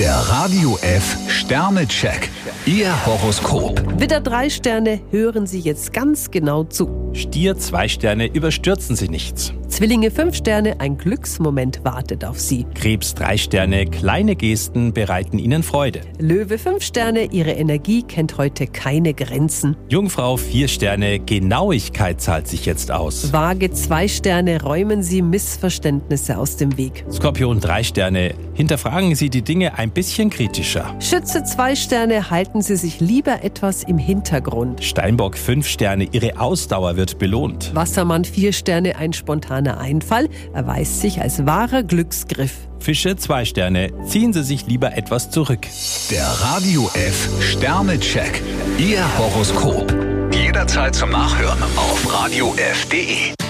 Der Radio F Sternecheck. Ihr Horoskop. Widder 3 Sterne, hören Sie jetzt ganz genau zu. Stier 2 Sterne, überstürzen Sie nichts. Zwillinge 5 Sterne, ein Glücksmoment wartet auf Sie. Krebs 3 Sterne, kleine Gesten bereiten Ihnen Freude. Löwe 5 Sterne, Ihre Energie kennt heute keine Grenzen. Jungfrau 4 Sterne, Genauigkeit zahlt sich jetzt aus. Waage 2 Sterne, räumen Sie Missverständnisse aus dem Weg. Skorpion 3 Sterne, hinterfragen Sie die Dinge ein bisschen kritischer. Schütze 2 Sterne, halten Sie sich lieber etwas im Hintergrund. Steinbock 5 Sterne, Ihre Ausdauer wird belohnt. Wassermann 4 Sterne, ein spontaner Einfall erweist sich als wahrer Glücksgriff. Fische 2 Sterne, ziehen Sie sich lieber etwas zurück. Der Radio F Sternecheck. Ihr Horoskop. Jederzeit zum Nachhören auf radiof.de.